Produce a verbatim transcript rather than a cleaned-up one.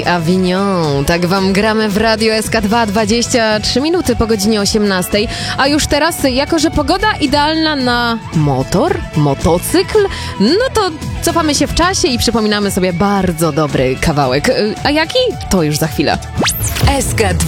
Avignon, tak wam gramy w Radio S K dwa, dwadzieścia trzy minuty po godzinie osiemnastej. A już teraz, jako że pogoda idealna na motor, motocykl, no to cofamy się w czasie i przypominamy sobie bardzo dobry kawałek. A jaki? To już za chwilę. S K dwa.